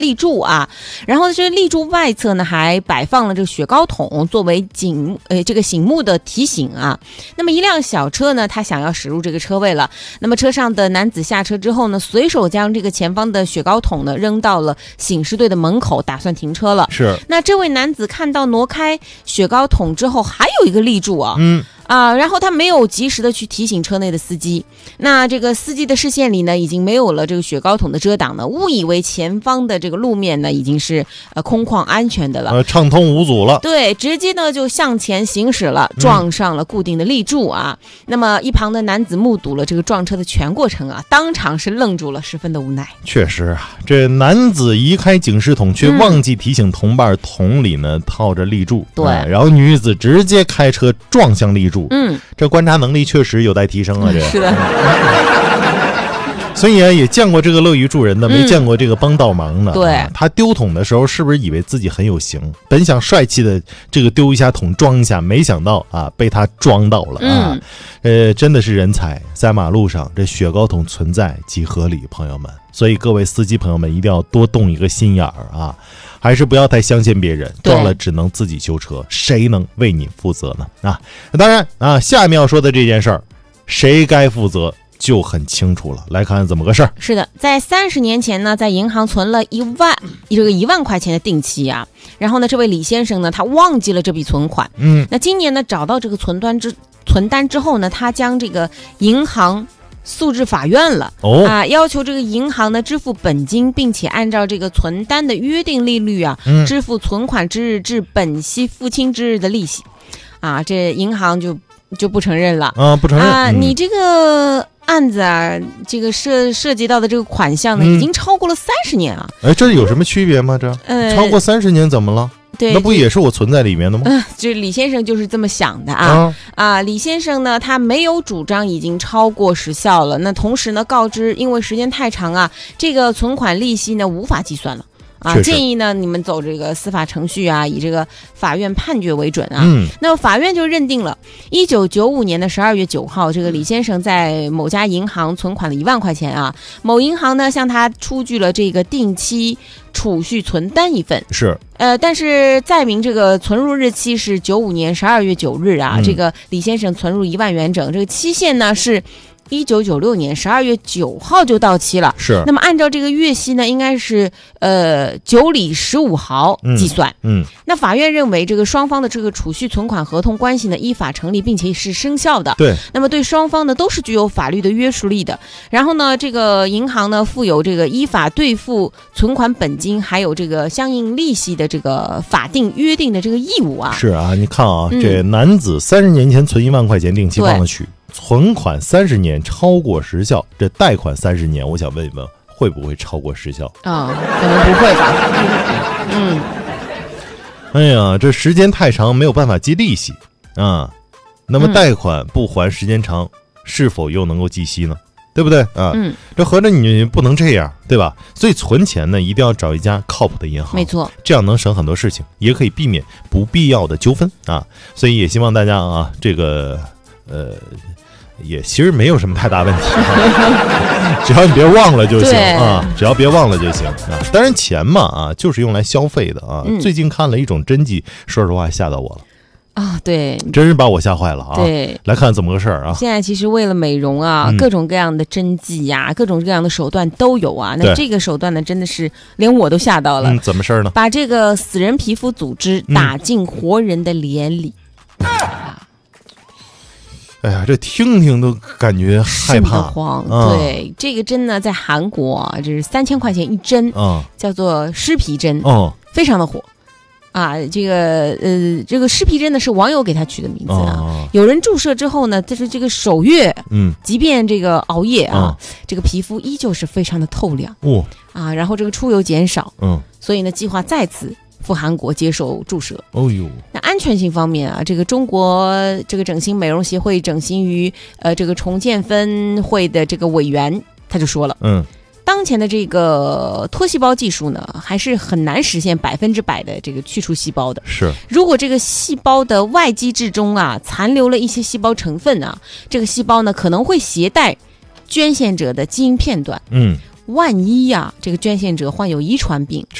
立柱啊，然后这个立柱外侧呢还摆放了这个雪糕桶作为这个醒目的提醒啊。那么一辆小车呢，他想要驶入这个车位了，那么车上的男子下车之后呢，随手将这个前方的雪糕桶呢扔到了醒狮队的门口，打算停车了。 是， 那这位男子看到挪开雪糕桶之后，还有一个立柱啊，然后他没有及时的去提醒车内的司机，那这个司机的视线里呢，已经没有了这个雪糕桶的遮挡呢，误以为前方的这个路面呢已经是空旷安全的了， 畅通无阻了。 对，直接呢就向前行驶了，撞上了固定的立柱啊。那么一旁的男子目睹了这个撞车的全过程啊，当场是愣住了，十分的无奈。 确实啊，这男子移开警示筒，却忘记提醒同伴桶里呢套着立柱， 对， 然后女子直接开车撞向立柱，这观察能力确实有待提升啊，这是的。 所以啊，也见过这个乐于助人的，没见过这个帮倒忙的。 对， 他丢桶的时候是不是以为自己很有型，本想帅气的这个丢一下桶装一下，没想到啊被他装到了啊。真的是人才，在马路上这雪糕桶存在即合理，朋友们。所以各位司机朋友们一定要多动一个心眼儿啊，还是不要太相信别人，撞了只能自己修车，谁能为你负责呢？啊，当然啊，下面要说的这件事儿，谁该负责就很清楚了。来看看怎么个事儿。 是的，在30年前呢，在银行存了1万块钱的定期啊，然后呢，这位李先生呢，他忘记了这笔存款。那今年呢，找到这个存单之后呢，他将这个银行诉至法院了，要求这个银行呢支付本金，并且按照这个存单的约定利率啊，支付存款之日至本息付清之日的利息。啊，这银行就不承认了不承认你这个案子啊，这个涉及到的这个款项呢，已经超过了30年啊。 这有什么区别吗？这超过30年怎么了？ 对， 那不也是我存在里面的吗？ 这李先生就是这么想的李先生呢，他没有主张已经超过时效了。那同时呢，告知因为时间太长啊，这个存款利息呢无法计算了。建议呢你们走这个司法程序啊，以这个法院判决为准啊。那么法院就认定了1995年的12月9号，这个李先生在某家银行存款了1万块钱啊，某银行呢向他出具了这个定期储蓄存单一份， 是但是载明这个存入日期是95年12月9日啊，这个李先生存入1万元整，这个期限呢是1996年12月9号就到期了。 是， 那么按照这个月息呢，应该是9厘15毫计算。那法院认为这个双方的这个储蓄存款合同关系呢依法成立，并且是生效的。 对， 那么对双方呢都是具有法律的约束力的。然后呢，这个银行呢负有这个依法兑付存款本金还有这个相应利息的这个法定约定的这个义务啊。 是啊，你看啊，这男子30年前存1万块钱定期忘了取，存款30年超过时效，这贷款30年，我想问一问，会不会超过时效？ 可能不会吧。 哎呀，这时间太长，没有办法计利息啊。那么贷款不还时间长，是否又能够计息呢？对不对啊？这合着你不能这样，对吧？所以存钱呢，一定要找一家靠谱的银行， 没错， 这样能省很多事情，也可以避免不必要的纠纷啊。所以也希望大家啊，这个也其实没有什么太大问题，只要你别忘了就行啊，只要别忘了就行啊。当然钱嘛啊，就是用来消费的啊。最近看了一种针剂，说实话吓到我了。 对， 真是把我吓坏了啊！ 对， 来看怎么个事儿啊！ 现在其实为了美容啊，各种各样的针剂呀，各种各样的手段都有啊。那这个手段呢，真的是连我都吓到了。 怎么事儿呢？ 把这个死人皮肤组织打进活人的脸里。 哎呀，这听听都感觉害怕。 慌。对，这个针呢，在韩国啊，这是3000块钱一针，叫做尸皮针，非常的火。这个尸皮针呢是网友给他取的名字啊。有人注射之后呢，就是这个首月，即便这个熬夜啊，这个皮肤依旧是非常的透亮然后这个出油减少，所以呢，计划再次赴韩国接受注射。那安全性方面啊，这个中国这个整形美容协会整形于这个重建分会的这个委员他就说了，当前的这个脱细胞技术呢，还是很难实现100%的这个去除细胞的。 是， 如果这个细胞的外基质中啊残留了一些细胞成分啊，这个细胞呢可能会携带捐献者的基因片段， 万一呀，这个捐献者患有遗传病，